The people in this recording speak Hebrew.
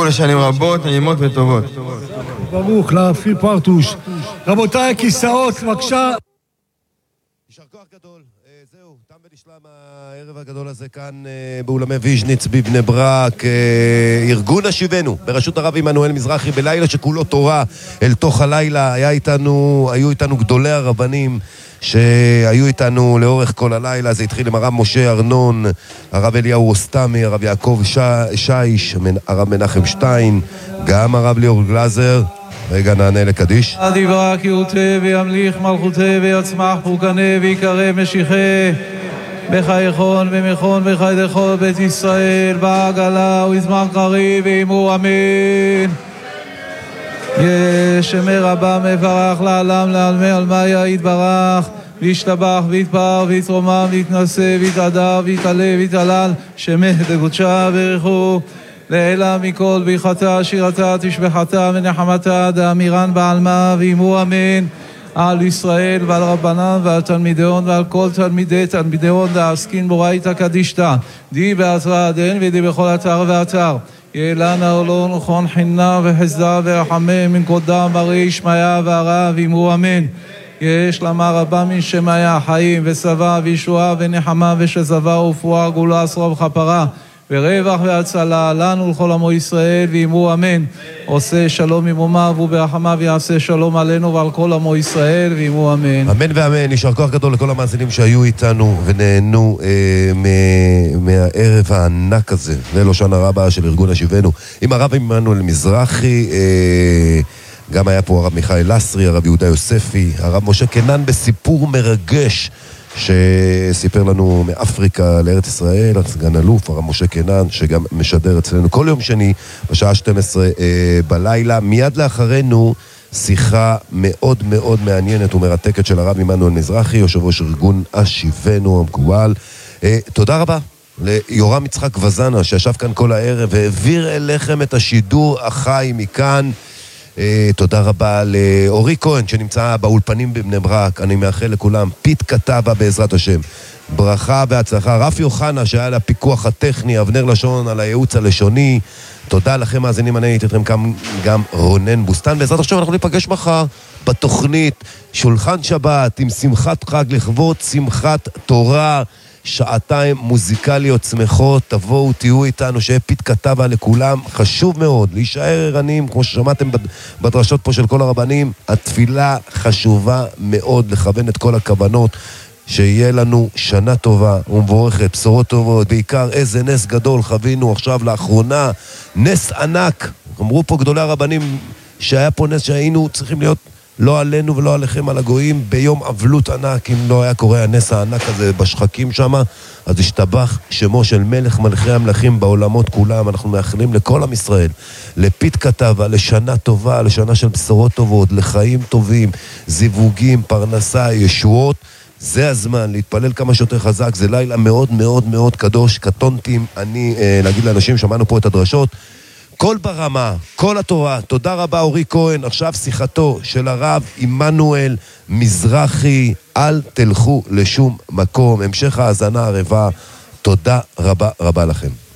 לשנים רבות, נעימות וטובות. ברוך להפי פרטוש. רבותיי, כיסאות, בבקשה. יישר כוח גדול. זהו, תם ונשלם הערב הגדול הזה כאן באולמי ויז'ניץ בבני ברק. ארגון השיבנו בראשות הרב עמנואל מזרחי בלילה שכולו תורה אל תוך הלילה. היו איתנו גדולי הרבנים שהיו איתנו לאורך כל הלילה. זה התחיל עם הרב משה ארנון, הרב אליהו רוסטמי, הרב יעקב שיש, הרב מנחם שטיין, גם הרב ליאור גלזר. רגע נענה לקדיש. יברק יוטה וימליך מלכותה ויצמח פורקנה ויקרב משיחה בחייכון ומכון וחיידכון בית ישראל בעגלה ויזמח קריב ואמרו אמן. ישמר רבה מברך לעלם לעלמי עלמיה יתברך וישתבח ויתפאר ויתרומם ויתנשא ויתהדר ויתעלה ויתהלל שמח דקודשה ברכו לעילה מכל ביחתה, שירתה, תשבחתה ונחמתה, דאמירן בעלמה ואימו אמן על ישראל ועל רבנן ועל תלמידיון ועל כל תלמידיון דעסקין בורייתא קדישתא די בעזרא דין ודי בכל אתר ואתר יעלנה עולון וכון חינה וחסדה ורחמה מן קודם ברי ישמעיה והרע ואימו אמן. יש למה רבה מן שמיה חיים וסבה וישועה ונחמה ושזבה ופואה גאולה עשרה וכפרה ורווח והצלה לנו לכל עמו ישראל ואמרו אמן. עושה שלום עם אומיו וברחמיו יעשה שלום עלינו ועל כל עמו ישראל ואמרו אמן. אמן ואמן. יישר כוח גדול לכל המאזינים שהיו איתנו ונהנו מהערב הענק הזה ליל הושענא רבה של ארגון השיבנו עם הרב עמנואל מזרחי. גם היה פה הרב מיכאל לסרי, הרב יהודה יוספי, הרב משה קנן בסיפור מרגש שסיפר לנו מאפריקה לארץ ישראל, סגן אלוף, הרב משה קנן, שגם משדר אצלנו כל יום שני בשעה 12 בלילה. מיד לאחרינו שיחה מאוד מאוד מעניינת ומרתקת של הרב עמנואל מזרחי, יושב ראש ארגון השיבנו המקובל. תודה רבה ליורם יצחק וזנה שישב כאן כל הערב והעביר אליכם את השידור החי מכאן. תודה רבה לאורי כהן שנמצא באולפנים בבני ברק. אני מאחל לכולם פית כתבה בעזרת השם, ברכה והצלחה. רפי אוחנה שהיה על הפיקוח הטכני, אבנר לשון על הייעוץ הלשוני. תודה לכם מאזינים, אני הייתי אתכם גם רונן בוסטן. בעזרת השם אנחנו ניפגש מחר בתוכנית שולחן שבת עם שמחת חג לכבוד שמחת תורה, שעתיים מוזיקליות שמחות. תבואו, תהיו איתנו, שיהיה פית כתבה לכולם. חשוב מאוד להישאר ערניים, כמו ששמעתם בדרשות פה של כל הרבנים. התפילה חשובה מאוד, לכוון את כל הכוונות, שיהיה לנו שנה טובה ומבורכת, בשורות טובות, בעיקר איזה נס גדול חווינו עכשיו לאחרונה, נס ענק. אמרו פה גדולי הרבנים שהיה פה נס שהיינו צריכים להיות לא עלינו ולא עליכם, על הגויים, ביום אבלות ענק. אם לא היה קורה הנס הענק הזה בשחקים שם, אז השתבח שמו של מלך מלכי המלכים בעולמות כולם. אנחנו מאחלים לכל עם ישראל לפית כתבה, לשנה טובה, לשנה של בשורות טובות, לחיים טובים, זיווגים, פרנסה, ישועות. זה הזמן להתפלל כמה שיותר חזק. זה לילה מאוד מאוד מאוד קדוש. קטונתי אני להגיד לאנשים, שמענו פה את הדרשות, כל ברמה, כל התורה. תודה רבה אורי כהן. עכשיו שיחתו של הרב עמנואל מזרחי. אל תלכו לשום מקום, המשך האזנה ערבה. תודה רבה רבה לכם.